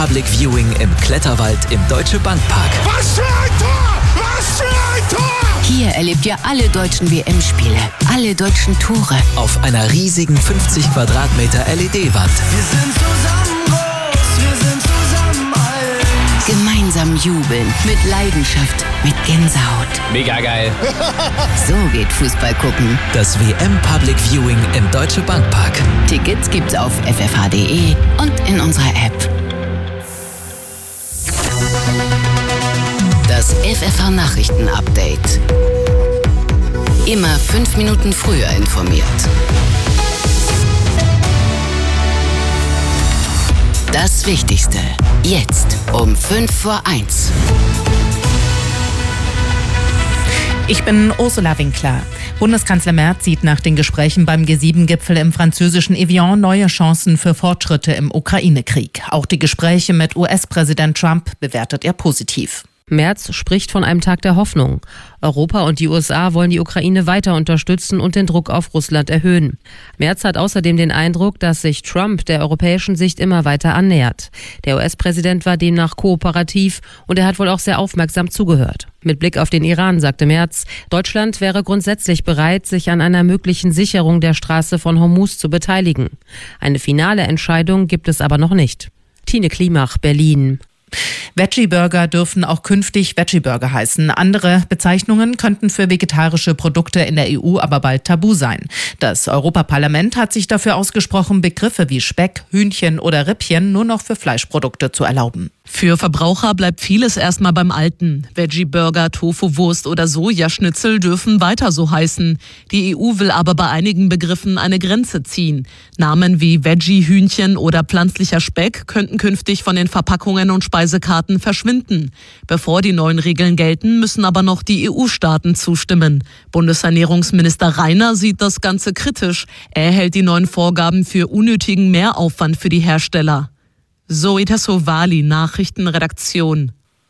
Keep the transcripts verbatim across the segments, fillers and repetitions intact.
Public Viewing im Kletterwald im Deutsche Bank Park. Was für ein Tor! Was für ein Tor! Hier erlebt ihr alle deutschen W M-Spiele, alle deutschen Tore. Auf einer riesigen fünfzig Quadratmeter L E D-Wand. Wir sind zusammen groß, wir sind zusammen alt. Gemeinsam jubeln, mit Leidenschaft, mit Gänsehaut. Mega geil. So geht Fußball gucken. Das W M Public Viewing im Deutsche Bank Park. Tickets gibt's auf f f h punkt d e und in unserer App. Das F F H-Nachrichten-Update. Immer fünf Minuten früher informiert. Das Wichtigste. Jetzt um fünf vor eins. Ich bin Ursula Winkler. Bundeskanzler Merz sieht nach den Gesprächen beim G sieben Gipfel im französischen Evian neue Chancen für Fortschritte im Ukraine-Krieg. Auch die Gespräche mit U S-Präsident Trump bewertet er positiv. Merz spricht von einem Tag der Hoffnung. Europa und die U S A wollen die Ukraine weiter unterstützen und den Druck auf Russland erhöhen. Merz hat außerdem den Eindruck, dass sich Trump der europäischen Sicht immer weiter annähert. Der U S-Präsident war demnach kooperativ und er hat wohl auch sehr aufmerksam zugehört. Mit Blick auf den Iran sagte Merz, Deutschland wäre grundsätzlich bereit, sich an einer möglichen Sicherung der Straße von Hormuz zu beteiligen. Eine finale Entscheidung gibt es aber noch nicht. Tine Klimach, Berlin. Veggie-Burger dürfen auch künftig Veggie-Burger heißen. Andere Bezeichnungen könnten für vegetarische Produkte in der E U aber bald tabu sein. Das Europaparlament hat sich dafür ausgesprochen, Begriffe wie Speck, Hühnchen oder Rippchen nur noch für Fleischprodukte zu erlauben. Für Verbraucher bleibt vieles erstmal beim Alten. Veggie-Burger, Tofu-Wurst oder Sojaschnitzel dürfen weiter so heißen. Die E U will aber bei einigen Begriffen eine Grenze ziehen. Namen wie Veggie-Hühnchen oder pflanzlicher Speck könnten künftig von den Verpackungen und Speisekarten verschwinden. Bevor die neuen Regeln gelten, müssen aber noch die E U-Staaten zustimmen. Bundesernährungsminister Reiner sieht das Ganze kritisch. Er hält die neuen Vorgaben für unnötigen Mehraufwand für die Hersteller. Zoe Tassovali, Nachrichtenredaktion.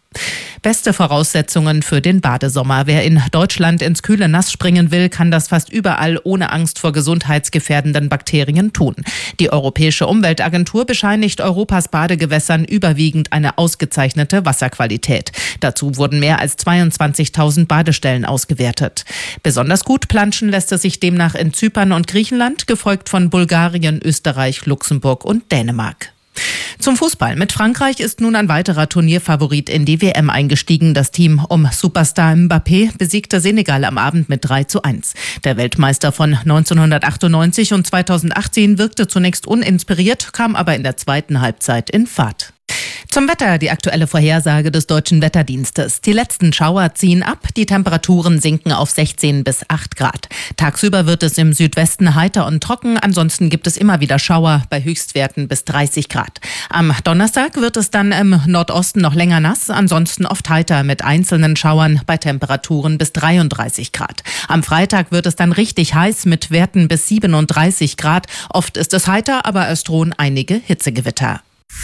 Beste Voraussetzungen für den Badesommer. Wer in Deutschland ins kühle Nass springen will, kann das fast überall ohne Angst vor gesundheitsgefährdenden Bakterien tun. Die Europäische Umweltagentur bescheinigt Europas Badegewässern überwiegend eine ausgezeichnete Wasserqualität. Dazu wurden mehr als zweiundzwanzigtausend Badestellen ausgewertet. Besonders gut planschen lässt es sich demnach in Zypern und Griechenland, gefolgt von Bulgarien, Österreich, Luxemburg und Dänemark. Zum Fußball. Mit Frankreich ist nun ein weiterer Turnierfavorit in die W M eingestiegen. Das Team um Superstar Mbappé besiegte Senegal am Abend mit drei zu eins. Der Weltmeister von neunzehnhundertachtundneunzig und zweitausendachtzehn wirkte zunächst uninspiriert, kam aber in der zweiten Halbzeit in Fahrt. Zum Wetter, die aktuelle Vorhersage des Deutschen Wetterdienstes. Die letzten Schauer ziehen ab, die Temperaturen sinken auf sechzehn bis acht Grad. Tagsüber wird es im Südwesten heiter und trocken, ansonsten gibt es immer wieder Schauer bei Höchstwerten bis dreißig Grad. Am Donnerstag wird es dann im Nordosten noch länger nass, ansonsten oft heiter mit einzelnen Schauern bei Temperaturen bis dreiunddreißig Grad. Am Freitag wird es dann richtig heiß mit Werten bis siebenunddreißig Grad. Oft ist es heiter, aber es drohen einige Hitzegewitter.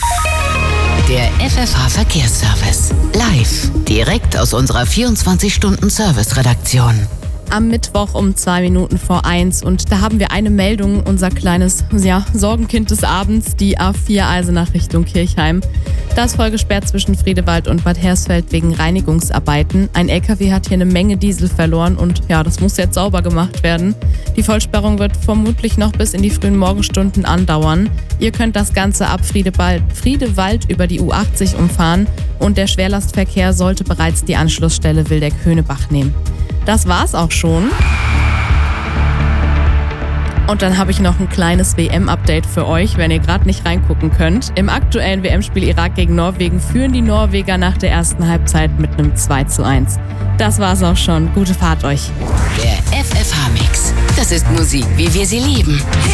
Der F F H-Verkehrsservice. Live. Direkt aus unserer vierundzwanzig-Stunden-Service-Redaktion. Am Mittwoch um zwei Minuten vor eins. Und da haben wir eine Meldung, unser kleines ja, Sorgenkind des Abends, die A vier Eisenach Richtung Kirchheim. Da ist voll gesperrt zwischen Friedewald und Bad Hersfeld wegen Reinigungsarbeiten. Ein L K W hat hier eine Menge Diesel verloren und ja, das muss jetzt sauber gemacht werden. Die Vollsperrung wird vermutlich noch bis in die frühen Morgenstunden andauern. Ihr könnt das Ganze ab Friedewald, Friedewald über die U achtzig umfahren und der Schwerlastverkehr sollte bereits die Anschlussstelle Wildeck-Höhnerbach nehmen. Das war's auch schon. Und dann habe ich noch ein kleines W M-Update für euch, wenn ihr gerade nicht reingucken könnt. Im aktuellen W M-Spiel Irak gegen Norwegen führen die Norweger nach der ersten Halbzeit mit einem zwei zu eins. Das war's auch schon. Gute Fahrt euch. Der F F H-Mix. Das ist Musik, wie wir sie lieben.